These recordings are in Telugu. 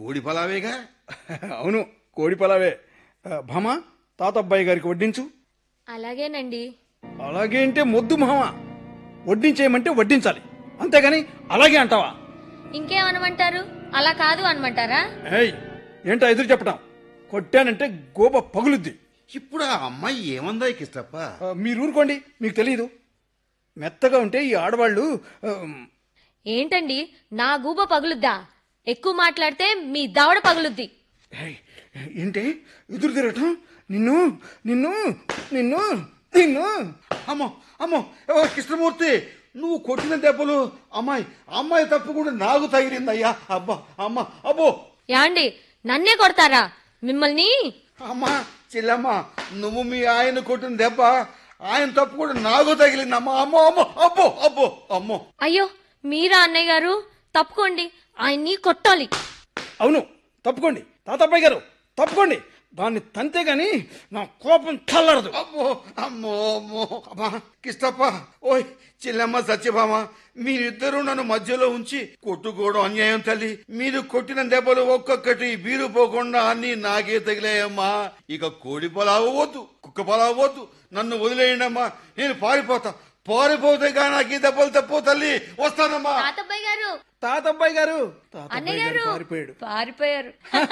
కోడి పలావేగా. అవును, కోడి పలావే. భామ, తాతబ్బాయి గారికి వడ్డించు. అలాగేనండి. అలాగే అంటే మొద్దు భామ, వడ్డించేయమంటే వడ్డించాలి, అంతేగాని అలాగే అంటావా? ఇంకేమనమంటారు? అలా కాదు అనమంటారా? ఏయ్, ఏంటో ఎదురు చెప్పటం? కొట్టానంటే గోప పగులుద్ది. ఇప్పుడు ఆ అమ్మాయి ఏమందా కిష్టప్ప? మీరు ఊరుకోండి, మీకు తెలియదు. మెత్తగా ఉంటే ఈ ఆడవాళ్ళు ఏంటండి, నా గూబ పగులుద్దా? ఎక్కువ మాట్లాడితే మీ దవడ పగులుద్ది. ఏయ్, ఏంటి ఎదురు తిరగటం? నిన్ను నిన్ను నిన్ను నిన్ను అమ్మో అమ్మో, ఓ కృష్ణమూర్తి, నువ్వు కొట్టిన దెబ్బలు అమ్మాయి తప్పు కూడా నాకు తగిలిందయ్యా. అబ్బా అమ్మ, అబ్బో. యాండి, నన్నే కొడతారా మిమ్మల్ని? అమ్మా చెల్లమ్మ, నువ్వు మీ ఆయన కొట్టిన దెబ్బ ఆయన తప్పు కూడా నాకు తగిలిందమ్మా. అమ్మో అమ్మో, అబ్బో అబ్బో అమ్మో. అయ్యో, మీరా అన్నయ్య గారు? తప్పుకోండి, ఆయన్ని కొట్టాలి. అవును, తప్పుకోండి తాతబ్బాయి గారు, తప్పుకోండి. దాన్ని తంతే గాని నా కోపం చల్లరదు. అమ్మో అమ్మో అమ్మో. అమ్మా కిష్టప్ప, ఓయ్ చెల్లెమ్మ, సత్యభామ, మీరిద్దరూ నన్ను మధ్యలో ఉంచి కొట్టుకోవడం అన్యాయం తల్లి. మీరు కొట్టిన దెబ్బలు ఒక్కొక్కటి బీరు పోకుండా అన్ని నాకే తగిలాయమ్మా. ఇక కోడి పొలావు వద్దు, కుక్క పొలావు వద్దు, నన్ను వదిలేయండి అమ్మా. నేను పారిపోతే గా నాకు ఈ దెబ్బలు తప్పు తల్లి. వస్తానమ్మా. తాతబ్బాయి గారు, తాతబ్బాయి గారు, అన్నయ్య గారు పారిపోయారు.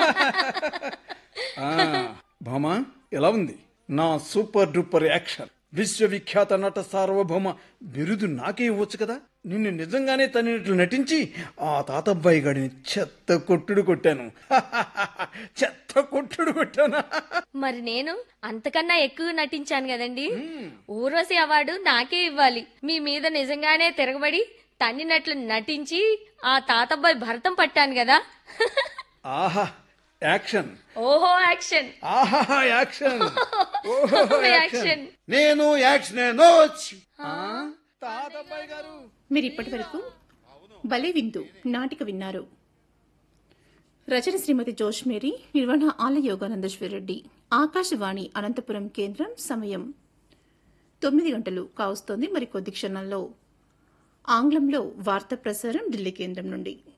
భామ, ఎలా ఉంది నా సూపర్ డూపర్ యాక్షన్? విశ్వవిఖ్యాత నట సార్వభౌమ బిరుదు నాకే ఇవ్వచ్చు కదా. నిన్ను నిజంగానే తనట్లు నటించి ఆ తాతబ్బాయి గాడిని చెత్త కొట్టుడు కొట్టాను. చెత్త కొట్టుడు కొట్టాను. మరి నేను అంతకన్నా ఎక్కువ నటించాను కదండి. ఊర్వశి అవార్డు నాకే ఇవ్వాలి. మీ మీద నిజంగానే తిరగబడి తన్నినట్లు నటించి ఆ తాతబ్బాయి భరతం పట్టాను కదా. ఆహా యాక్షన్, ఓహో యాక్షన్, ఆహా యాక్షన్, ఓహో యాక్షన్. నేను యాక్షన్ తాతబ్బాయి గారు. మీరు ఇప్పటి వరకు భలే విందు నాటిక విన్నారు. రచన శ్రీమతి జోష్మేరి, నిర్వహణ ఆల యోగానందేశ్వర రెడ్డి. ఆకాశవాణి అనంతపురం కేంద్రం. సమయం 9 గంటలు కావస్తోంది. మరి కొద్ది క్షణాల్లో ఆంగ్లంలో వార్తా ప్రసారం ఢిల్లీ కేంద్రం నుండి.